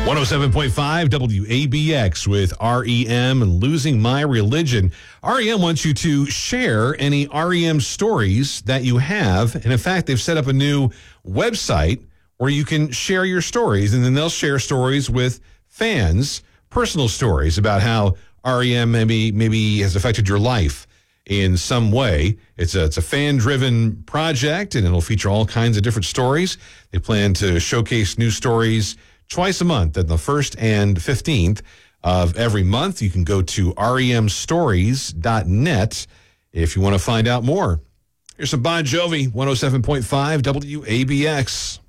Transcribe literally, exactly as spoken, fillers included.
one oh seven point five W A B X with R E M and Losing My Religion. R E M wants you to share any R E M stories that you have. And in fact, they've set up a new website where you can share your stories, and then they'll share stories with fans, personal stories about how R E M maybe maybe has affected your life in some way. It's a, it's a fan-driven project, and it'll feature all kinds of different stories. They plan to showcase new stories twice a month, on the first and fifteenth of every month. You can go to R E M stories dot net if you want to find out more. Here's some Bon Jovi, one oh seven point five W A B X.